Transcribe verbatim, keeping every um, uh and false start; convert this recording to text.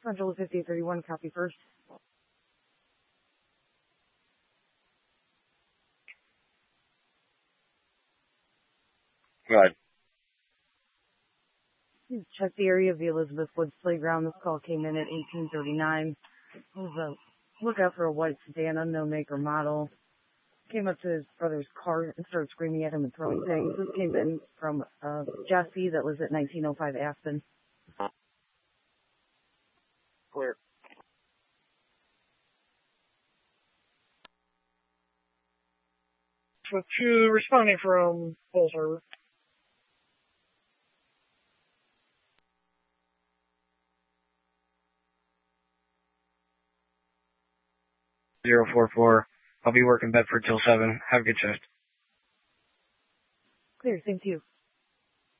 Central fifty thirty-one, copy first. Go ahead. Please check the area of the Elizabeth Woods Playground. This call came in at eighteen thirty-nine. It was a lookout for a white sedan, unknown make or model. Came up to his brother's car and started screaming at him and throwing things. This came in from uh, Jesse that lives at nineteen oh five Aspen. Clear. With two responding from full server. zero four four. I'll be working Bedford till seven. Have a good shift. Clear, thank you.